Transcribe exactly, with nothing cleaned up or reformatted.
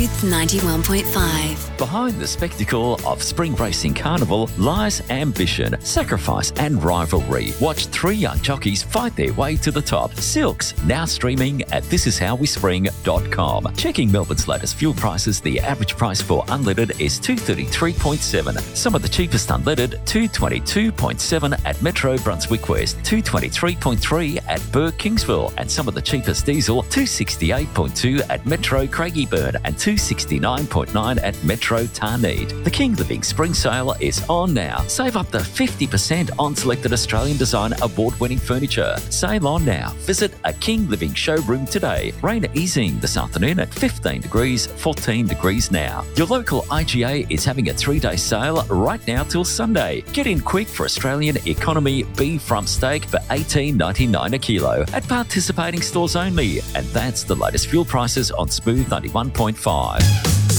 Smooth ninety-one point five. Behind the spectacle of Spring Racing Carnival lies ambition, sacrifice and rivalry. Watch three young jockeys fight their way to the top. Silks, now streaming at this is how we spring dot com. Checking Melbourne's latest fuel prices, the average price for unleaded is two thirty-three point seven. Some of the cheapest unleaded, two twenty-two point seven at Metro Brunswick West, two twenty-three point three at Burke Kingsville, and some of the cheapest diesel, two sixty-eight point two at Metro Craigieburn and two sixty-nine point nine at Metro Tarneed. The King Living Spring Sale is on now. Save up to fifty percent on selected Australian Design award-winning furniture. Sale on now. Visit a King Living showroom today. Rain easing this afternoon at fifteen degrees, fourteen degrees now. Your local I G A is having a three-day sale right now till Sunday. Get in quick for Australian economy beef rump steak for eighteen ninety-nine a kilo at participating stores only. And that's the latest fuel prices on Smooth ninety-one point five.